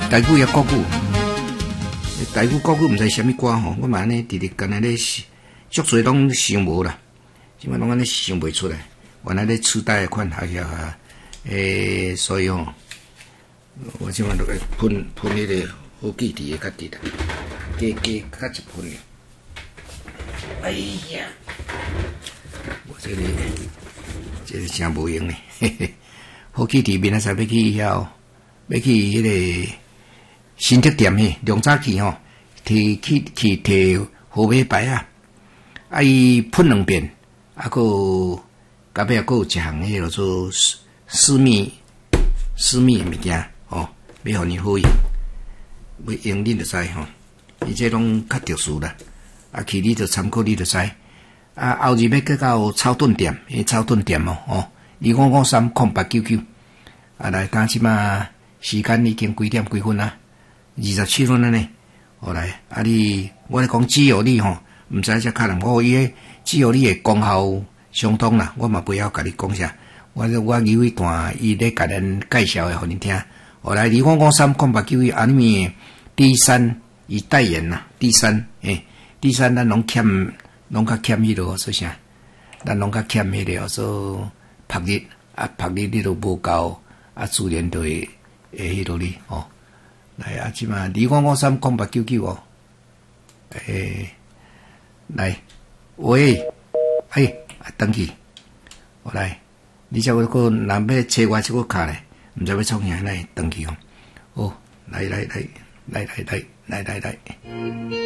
台语也国语，台语国语毋知啥物歌吼，我嘛安尼直直干那咧足侪拢想无啦，即摆拢安尼想袂出来。原来咧痴呆款学校啊，所以吼，我即摆落来喷迄个好记忆的较直啦，加较一喷咧。哎呀，我这个真无用咧，嘿嘿。好记忆明仔载要去遐，要去迄个新竹店嘿，量早起吼，摕号码牌啊，伊喷2遍，佮到尾佮有一项迄个做私密的物件吼，要互你好用，要用你就知吼，伊这拢较特殊啦，去你就参考你就知，后日要去到草顿店，草顿店哦25530899，来当即马时间已经几点几分啊？27分了呢。好来，我咧讲只有你吼，毋知遮可能我伊个只有你的功效相当啦，我嘛不晓甲你讲啥，我有一段伊咧甲咱介绍的，互恁听。好来25530899，里面第三伊代言啦，第三咱拢较欠迄落说啥？咱拢较欠迄个说曝日你都无够，自然就会迄落哩哦。来即嘛25530899哦，来，喂，登去，我来，你才有个若要找我这个卡咧，毋知要创啥来登去哦。哦，来。